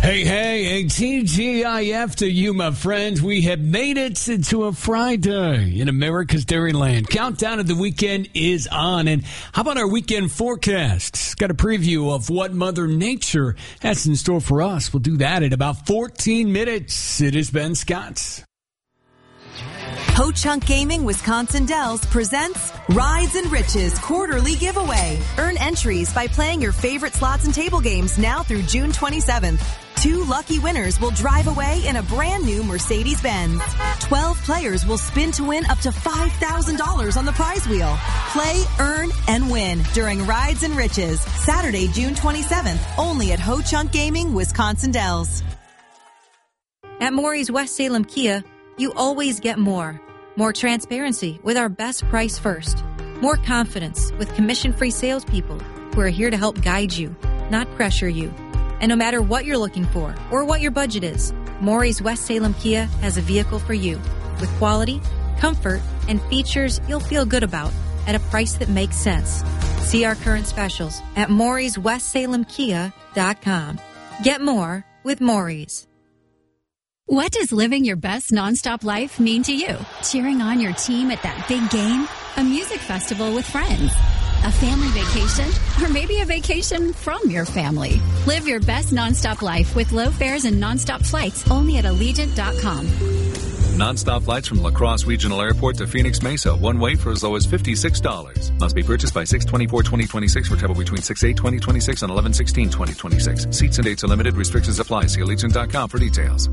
Hey, TGIF to you, my friends. We have made it to a Friday in America's Dairyland. Countdown of the weekend is on. And how about our weekend forecast? Got a preview of what Mother Nature has in store for us. We'll do that in about 14 minutes. It is Ben Scott. Ho-Chunk Gaming Wisconsin Dells presents Rides and Riches Quarterly Giveaway. Earn entries by playing your favorite slots and table games now through June 27th. 2 lucky winners will drive away in a brand new Mercedes-Benz. 12 players will spin to win up to $5,000 on the prize wheel. Play, earn, and win during Rides and Riches, Saturday, June 27th, only at Ho-Chunk Gaming Wisconsin Dells. At Maury's West Salem Kia, you always get more. More transparency with our best price first. More confidence with commission-free salespeople who are here to help guide you, not pressure you. And no matter what you're looking for or what your budget is, Maury's West Salem Kia has a vehicle for you with quality, comfort, and features you'll feel good about at a price that makes sense. See our current specials at MaurysWestSalemKia.com. Get more with Maury's. What does living your best nonstop life mean to you? Cheering on your team at that big game? A music festival with friends? A family vacation? Or maybe a vacation from your family? Live your best nonstop life with low fares and nonstop flights only at Allegiant.com. Nonstop flights from La Crosse Regional Airport to Phoenix Mesa, one way for as low as $56. Must be purchased by 6/24/2026 for travel between 6/8/2026 and 11/16/2026. Seats and dates are limited. Restrictions apply. See Allegiant.com for details.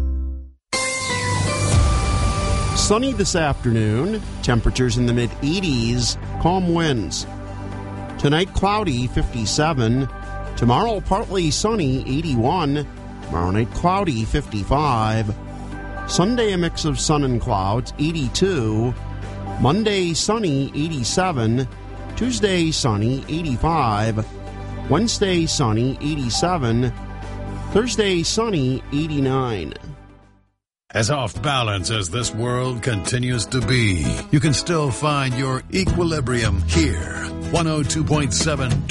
Sunny this afternoon, temperatures in the mid-80s, calm winds. Tonight, cloudy, 57. Tomorrow, partly sunny, 81. Tomorrow night, cloudy, 55. Sunday, a mix of sun and clouds, 82. Monday, sunny, 87. Tuesday, sunny, 85. Wednesday, sunny, 87. Thursday, sunny, 89. As off balance as this world continues to be, you can still find your equilibrium here. 102.7